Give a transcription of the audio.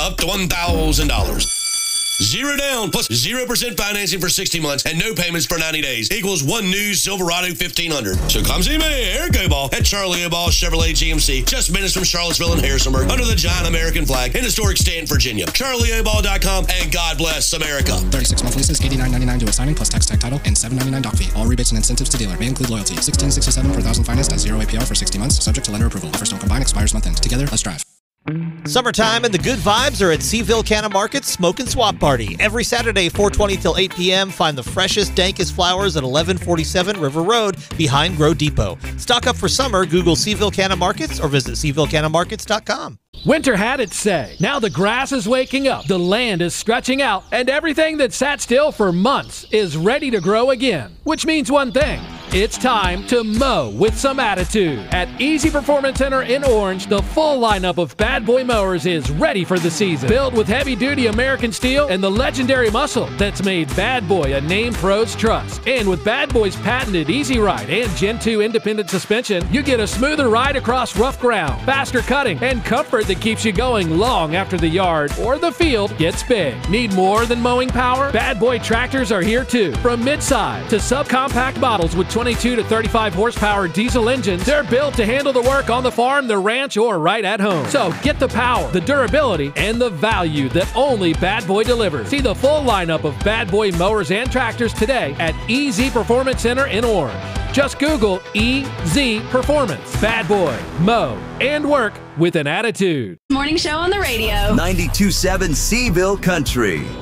up to $1,000. Zero down plus 0% financing for 60 months and no payments for 90 days equals one new Silverado 1500. So come see me, Eric Oball, at Charlie Oball Chevrolet GMC, just minutes from Charlottesville and Harrisonburg, under the giant American flag in historic Stanton, Virginia. CharlieOball.com, and God bless America. 36 month leases, $89.99 to assigning plus tax tag title and $7.99 doc fee. All rebates and incentives to dealer may include loyalty. $16.67 per thousand financed at 0 APR for 60 months, subject to lender approval. Offers don't combine, expires month end. Together, let's drive. Summertime and the good vibes are at Seville Canna Market's Smoke and Swap Party. Every Saturday, 4:20 till 8 p.m., find the freshest, dankest flowers at 1147 River Road behind Grow Depot. Stock up for summer, Google Seville Canna Markets or visit SevilleCannaMarkets.com. Winter had its say. Now the grass is waking up, the land is stretching out, and everything that sat still for months is ready to grow again. Which means one thing. It's time to mow with some attitude. At Easy Performance Center in Orange, the full lineup of Bad Boy mowers is ready for the season. Built with heavy-duty American steel and the legendary muscle that's made Bad Boy a name pros trust. And with Bad Boy's patented Easy Ride and Gen 2 independent suspension, you get a smoother ride across rough ground, faster cutting, and comfort that keeps you going long after the yard or the field gets big. Need more than mowing power? Bad Boy tractors are here too. From mid-size to subcompact models with 22 to 35 horsepower diesel engines, they're built to handle the work on the farm, the ranch, or right at home. So get the power, the durability, and the value that only Bad Boy delivers. See the full lineup of Bad Boy mowers and tractors today at EZ Performance Center in Orange. Just Google EZ Performance. Bad Boy, mow, and work with an attitude. Morning show on the radio. 92.7 Seville Country.